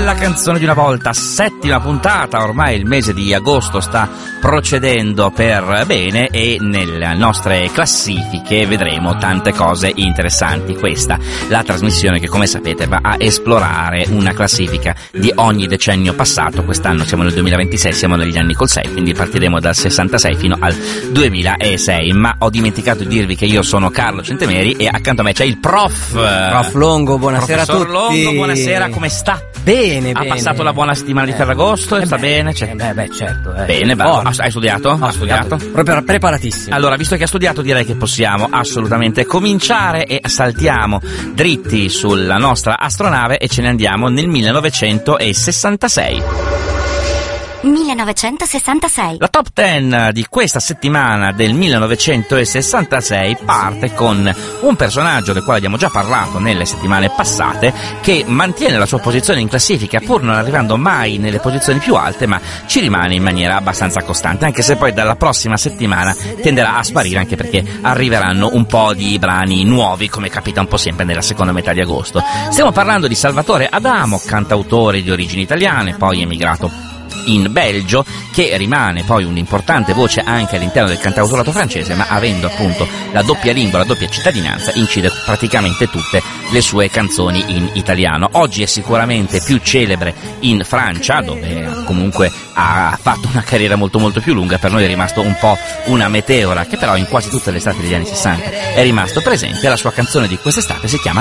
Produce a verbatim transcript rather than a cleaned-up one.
La canzone di una volta, settima puntata, ormai il mese di agosto sta procedendo per bene e nelle nostre classifiche vedremo tante cose interessanti. Questa, la trasmissione che come sapete va a esplorare una classifica di ogni decennio passato. Quest'anno siamo nel duemilaventisei, siamo negli anni col sei, quindi partiremo dal sessantasei fino al duemilasei. Ma ho dimenticato di dirvi che io sono Carlo Centemeri e accanto a me c'è il prof Prof Longo, buonasera a tutti. Longo, buonasera, come sta? Bene, ha bene. Ha passato la buona settimana di eh, Ferragosto? eh sta beh, bene? C'è... Eh beh, beh, certo. Eh. Bene, bravo. Hai studiato? Ho ha studiato? Proprio preparatissimo. Allora, visto che ha studiato, direi che possiamo assolutamente cominciare e saltiamo dritti sulla nostra astronave e ce ne andiamo nel millenovecentosessantasei. millenovecentosessantasei. La top dieci di questa settimana del millenovecentosessantasei parte con un personaggio del quale abbiamo già parlato nelle settimane passate, che mantiene la sua posizione in classifica pur non arrivando mai nelle posizioni più alte, ma ci rimane in maniera abbastanza costante, anche se poi dalla prossima settimana tenderà a sparire, anche perché arriveranno un po' di brani nuovi, come capita un po' sempre nella seconda metà di agosto. Stiamo parlando di Salvatore Adamo, cantautore di origini italiane, poi emigrato in Belgio, che rimane poi un'importante voce anche all'interno del cantautorato francese, ma avendo appunto la doppia lingua, la doppia cittadinanza, incide praticamente tutte le sue canzoni in italiano. Oggi è sicuramente più celebre in Francia, dove comunque ha fatto una carriera molto molto più lunga. Per noi è rimasto un po' una meteora, che però in quasi tutte le estate degli anni sessanta è rimasto presente. La sua canzone di quest'estate si chiama